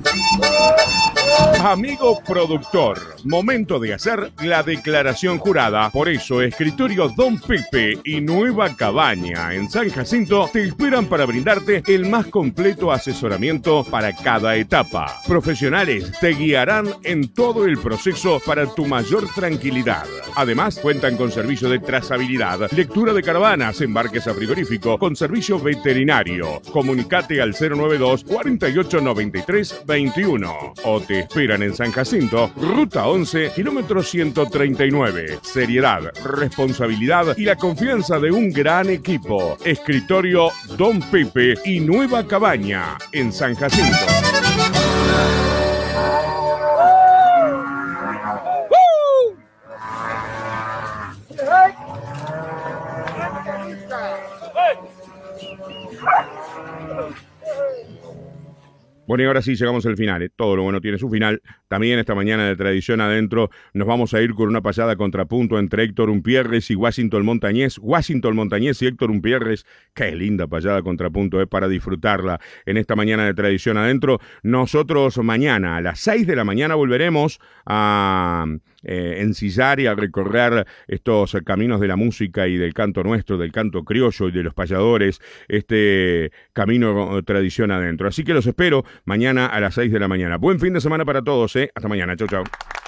Amigo productor, momento de hacer la declaración jurada. Por eso, Escritorio Don Pepe y Nueva Cabaña en San Jacinto te esperan para brindarte el más completo asesoramiento para cada etapa. Profesionales te guiarán en todo el proceso para tu mayor tranquilidad. Además, cuentan con servicio de trazabilidad, lectura de caravanas, embarques a frigorífico, con servicio veterinario. Comunicate al 092 48 93 21 o te esperan en San Jacinto, Ruta 11, kilómetro 139. Seriedad, responsabilidad y la confianza de un gran equipo. Escritorio Don Pepe y Nueva Cabaña en San Jacinto. Bueno, y ahora sí llegamos al final, ¿eh? Todo lo bueno tiene su final. También esta mañana de Tradición Adentro nos vamos a ir con una pasada a contrapunto entre Héctor Umpierres y Washington Montañés. Washington Montañés y Héctor Umpierres. Qué linda pasada a contrapunto, para disfrutarla en esta mañana de Tradición Adentro. Nosotros mañana a las 6 de la mañana volveremos a ensillar y a recorrer estos caminos de la música y del canto nuestro, del canto criollo y de los payadores, este camino Tradición Adentro. Así que los espero mañana a las 6 de la mañana. Buen fin de semana para todos, ¿eh? Hasta mañana. Chau, chau.